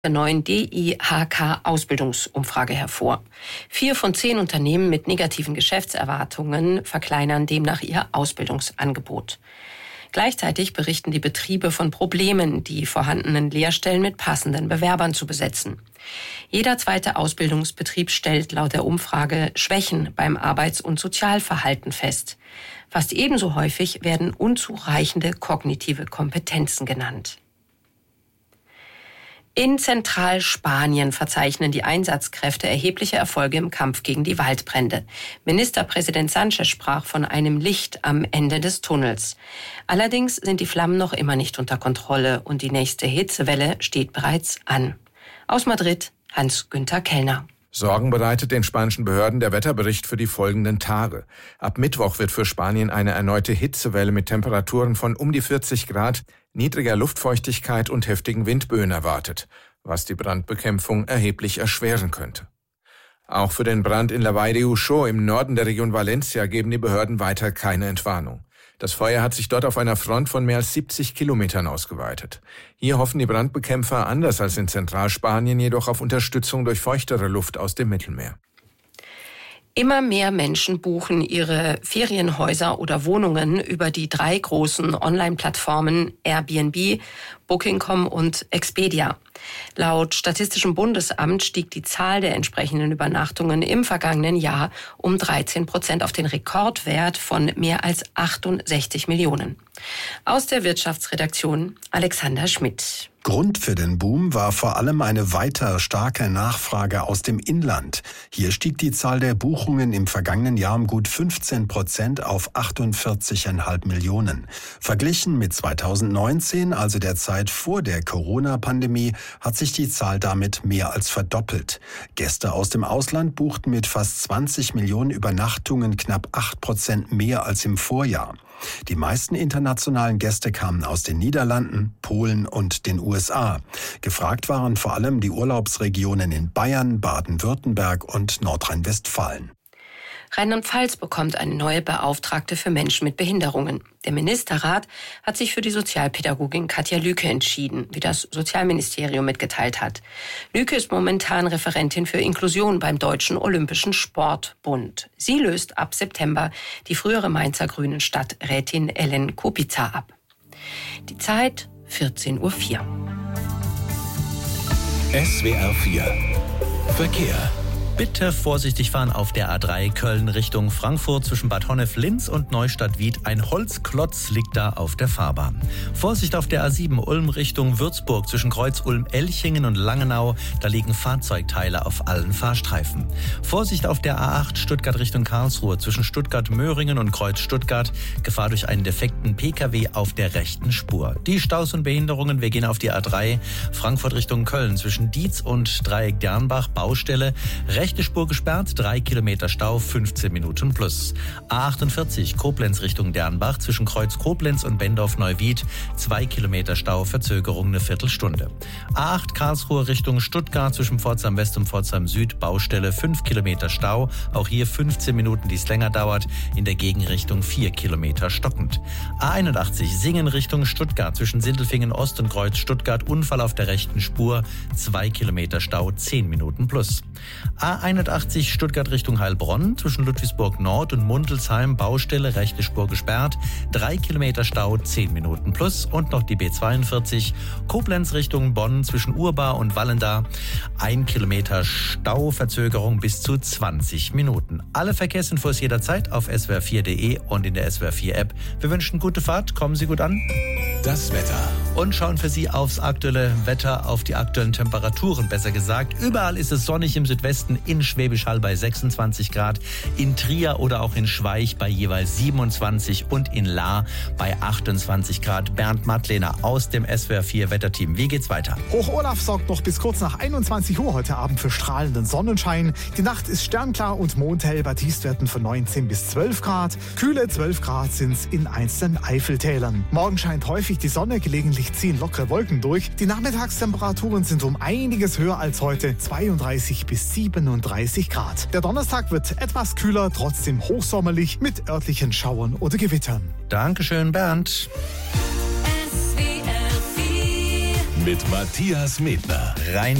der neuen DIHK-Ausbildungsumfrage hervor. 4 von 10 Unternehmen mit negativen Geschäftserwartungen verkleinern demnach ihr Ausbildungsangebot. Gleichzeitig berichten die Betriebe von Problemen, die vorhandenen Lehrstellen mit passenden Bewerbern zu besetzen. Jeder zweite Ausbildungsbetrieb stellt laut der Umfrage Schwächen beim Arbeits- und Sozialverhalten fest. Fast ebenso häufig werden unzureichende kognitive Kompetenzen genannt. In Zentralspanien verzeichnen die Einsatzkräfte erhebliche Erfolge im Kampf gegen die Waldbrände. Ministerpräsident Sánchez sprach von einem Licht am Ende des Tunnels. Allerdings sind die Flammen noch immer nicht unter Kontrolle und die nächste Hitzewelle steht bereits an. Aus Madrid, Hans-Günther Kellner. Sorgen bereitet den spanischen Behörden der Wetterbericht für die folgenden Tage. Ab Mittwoch wird für Spanien eine erneute Hitzewelle mit Temperaturen von um die 40 Grad, niedriger Luftfeuchtigkeit und heftigen Windböen erwartet, was die Brandbekämpfung erheblich erschweren könnte. Auch für den Brand in La Vall de Uixó im Norden der Region Valencia geben die Behörden weiter keine Entwarnung. Das Feuer hat sich dort auf einer Front von mehr als 70 Kilometern ausgeweitet. Hier hoffen die Brandbekämpfer, anders als in Zentralspanien, jedoch auf Unterstützung durch feuchtere Luft aus dem Mittelmeer. Immer mehr Menschen buchen ihre Ferienhäuser oder Wohnungen über die 3 großen Online-Plattformen Airbnb, Booking.com und Expedia. Laut Statistischem Bundesamt stieg die Zahl der entsprechenden Übernachtungen im vergangenen Jahr um 13% auf den Rekordwert von mehr als 68 Millionen. Aus der Wirtschaftsredaktion Alexander Schmidt. Grund für den Boom war vor allem eine weiter starke Nachfrage aus dem Inland. Hier stieg die Zahl der Buchungen im vergangenen Jahr um gut 15% auf 48,5 Millionen. Verglichen mit 2019, also der Zeit vor der Corona-Pandemie, hat sich die Zahl damit mehr als verdoppelt. Gäste aus dem Ausland buchten mit fast 20 Millionen Übernachtungen knapp 8% mehr als im Vorjahr. Die meisten internationalen Gäste kamen aus den Niederlanden, Polen und den USA. Gefragt waren vor allem die Urlaubsregionen in Bayern, Baden-Württemberg und Nordrhein-Westfalen. Rheinland-Pfalz bekommt eine neue Beauftragte für Menschen mit Behinderungen. Der Ministerrat hat sich für die Sozialpädagogin Katja Lüke entschieden, wie das Sozialministerium mitgeteilt hat. Lüke ist momentan Referentin für Inklusion beim Deutschen Olympischen Sportbund. Sie löst ab September die frühere Mainzer Grünen Stadträtin Ellen Kupica ab. Die Zeit 14:04 Uhr. SWR 4 Verkehr. Bitte vorsichtig fahren auf der A3 Köln Richtung Frankfurt zwischen Bad Honnef-Linz und Neustadt-Wied. Ein Holzklotz liegt da auf der Fahrbahn. Vorsicht auf der A7 Ulm Richtung Würzburg zwischen Kreuz Ulm-Elchingen und Langenau. Da liegen Fahrzeugteile auf allen Fahrstreifen. Vorsicht auf der A8 Stuttgart Richtung Karlsruhe zwischen Stuttgart-Möhringen und Kreuz Stuttgart. Gefahr durch einen defekten Pkw auf der rechten Spur. Die Staus und Behinderungen, wir gehen auf die A3 Frankfurt Richtung Köln zwischen Dietz und Dreieck Dernbach. Baustelle. Rechte Spur gesperrt, 3 Kilometer Stau, 15 Minuten plus. A48 Koblenz Richtung Dernbach zwischen Kreuz Koblenz und Bendorf-Neuwied, 2 Kilometer Stau, Verzögerung eine Viertelstunde. A8 Karlsruhe Richtung Stuttgart zwischen Pforzheim West und Pforzheim Süd, Baustelle, 5 Kilometer Stau, auch hier 15 Minuten, die es länger dauert, in der Gegenrichtung 4 Kilometer stockend. A81 Singen Richtung Stuttgart zwischen Sindelfingen Ost und Kreuz Stuttgart, Unfall auf der rechten Spur, 2 Kilometer Stau, 10 Minuten plus. A81 Stuttgart Richtung Heilbronn zwischen Ludwigsburg Nord und Mundelsheim, Baustelle, rechte Spur gesperrt, 3 Kilometer Stau, 10 Minuten plus. Und noch die B42 Koblenz Richtung Bonn zwischen Urbar und Wallenda, 1 Kilometer Stau, Verzögerung bis zu 20 Minuten. Alle Verkehrsinfos jederzeit auf swr4.de und in der SWR4 App. Wir wünschen gute Fahrt, kommen Sie gut an. Das Wetter. Und schauen für Sie aufs aktuelle Wetter, auf die aktuellen Temperaturen, besser gesagt. Überall ist es sonnig im Südwesten, in Schwäbisch Hall bei 26 Grad, in Trier oder auch in Schweich bei jeweils 27 und in Lahr bei 28 Grad. Bernd Madlener aus dem SWR4 Wetterteam. Wie geht's weiter? Hoch Olaf sorgt noch bis kurz nach 21 Uhr heute Abend für strahlenden Sonnenschein. Die Nacht ist sternklar und mondhell bei Tiefstwerten von 19 bis 12 Grad. Kühle 12 Grad sind's in einzelnen Eifeltälern. Morgen scheint häufig die Sonne, gelegentlich ziehen lockere Wolken durch. Die Nachmittagstemperaturen sind um einiges höher als heute, 32 bis 37 Grad. Der Donnerstag wird etwas kühler, trotzdem hochsommerlich mit örtlichen Schauern oder Gewittern. Dankeschön, Bernd. mit Matthias Medner. Rein